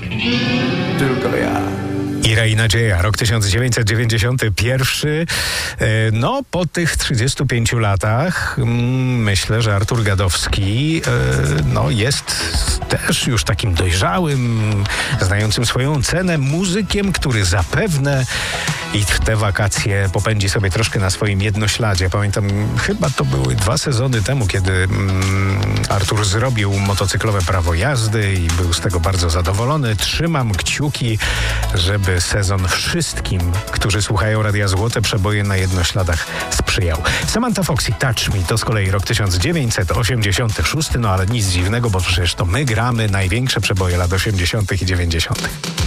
Tylko ja. Ira i Nadzieja, rok 1991. No, po tych 35 latach myślę, że Artur Gadowski jest też już takim dojrzałym, znającym swoją cenę muzykiem, który zapewne i w te wakacje popędzi sobie troszkę na swoim jednośladzie. Pamiętam, chyba to były 2 sezony temu, kiedy Artur zrobił motocyklowe prawo jazdy i był z tego bardzo zadowolony. Trzymam kciuki, żeby sezon wszystkim, którzy słuchają Radia Złote Przeboje na jednośladach sprzyjał. Samantha Fox i Touch Me to z kolei rok 1986, no ale nic dziwnego, bo przecież to my gramy największe przeboje lat 80. i 90.